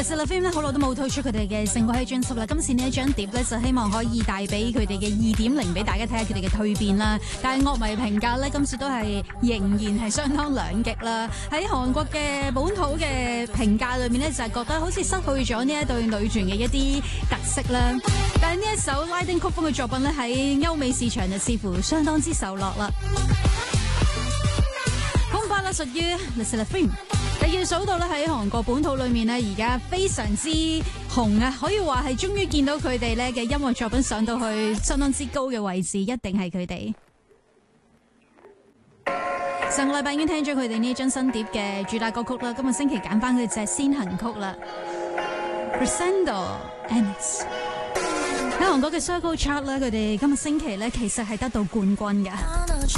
LE SSERAFIM 咧好耐都冇推出佢哋嘅正規專輯啦，今次呢一張碟咧就希望可以帶俾佢哋嘅 2.0 俾大家睇下佢哋嘅蛻變啦。但係樂迷評價咧今次都係仍然係相當兩極啦。喺韓國嘅本土嘅評價裏面咧就係覺得好似失去咗呢一對女團嘅一啲特色啦。但係呢一首拉丁曲風嘅作品咧喺歐美市場就似乎相當之受落啦。空白啦屬於 LE SSERAFIM。你要數到咧喺韓國本土裏面咧，而家非常之紅啊！可以話係終於見到佢哋咧嘅音樂作品上到去相當之高嘅位置，一定係佢哋。上個禮拜已經聽咗佢哋呢張新碟嘅主打歌曲啦，今個星期揀翻佢隻先行曲啦。Crescendo Ends 喺韓國嘅 Circle Chart 咧，佢哋今個星期咧其實係得到冠軍嘅。